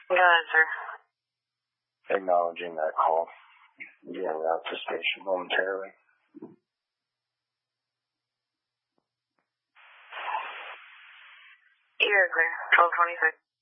Go ahead, sir. Acknowledging that call. Yeah, out to station momentarily. You're clear. 1226.